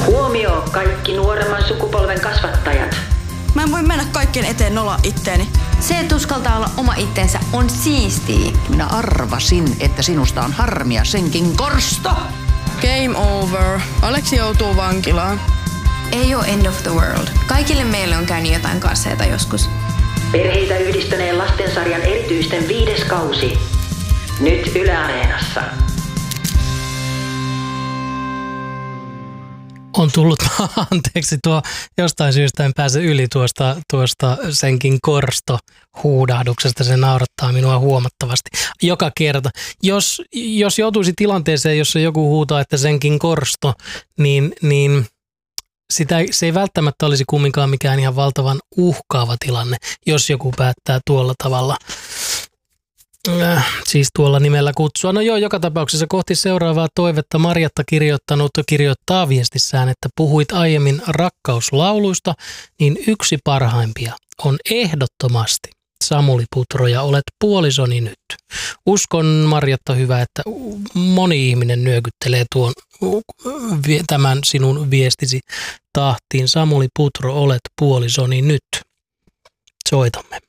Huomio kaikki nuoremman sukupolven kasvattajat. Mä en voi mennä kaikkien eteen nolla itteeni. Se, että uskaltaa olla oma itsensä, on siistiä. Minä arvasin, että sinusta on harmia senkin korsto. Game over. Aleksi joutuu vankilaan. Ei ole end of the world. Kaikille meille on käynyt jotain kasseita joskus. Perheitä yhdistäneen lastensarjan erityisten 5. kausi. Nyt Yle Areenassa. On tullut, anteeksi, jostain syystä en pääse yli tuosta senkin korsto-huudahduksesta. Se naurattaa minua huomattavasti joka kerta. Jos joutuisi tilanteeseen, jossa joku huutaa, että senkin korsto, niin se ei välttämättä olisi kumminkaan mikään ihan valtavan uhkaava tilanne, jos joku päättää tuolla tavalla, siis tuolla nimellä kutsua. No joo, joka tapauksessa kohti seuraavaa toivetta Marjatta kirjoittaa viestissään, että puhuit aiemmin rakkauslauluista, niin yksi parhaimpia on ehdottomasti Samuli Putro ja Olet puolisoni nyt. Uskon, Marjatta, hyvä, että moni ihminen nyökyttelee tämän sinun viestisi tahtiin. Samuli Putro, Olet puolisoni nyt. Soitamme.